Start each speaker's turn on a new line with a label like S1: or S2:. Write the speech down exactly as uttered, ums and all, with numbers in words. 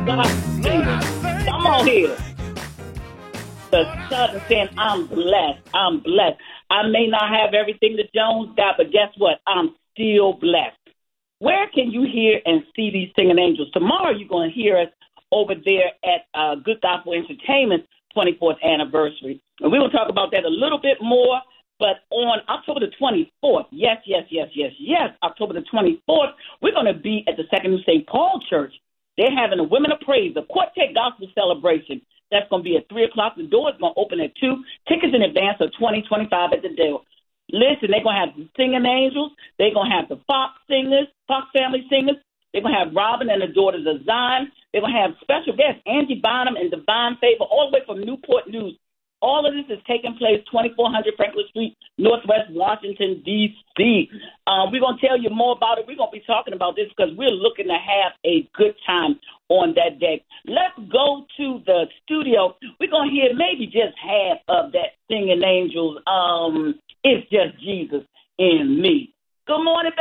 S1: God singers. Come on here. The son saying, I'm blessed. I'm blessed. I may not have everything that Jones got, but guess what? I'm still blessed. Where can you hear and see these singing angels? Tomorrow you're going to hear us over there at uh, Good Gospel Entertainment twenty-fourth anniversary. And we will talk about that a little bit more. But on October the twenty-fourth, yes, yes, yes, yes, yes, October the twenty-fourth, we're going to be at the Second New Saint Paul Church. They're having a Women of Praise, a quartet gospel celebration. That's going to be at three o'clock. The door is going to open at two. Tickets in advance are twenty, twenty-five at the door. Listen, they're going to have the singing angels. They're going to have the Fox singers, Fox family singers. They're going to have Robin and the Daughters of Zion. They're going to have special guests, Angie Bonham and Divine Favor, all the way from Newport News. All of this is taking place twenty-four hundred Franklin Street, Northwest Washington, D C Um, we're going to tell you more about it. We're going to be talking about this because we're looking to have a good time on that day. Let's go to the studio. We're going to hear maybe just half of that Singing Angels. Um, it's just Jesus in me. Good morning.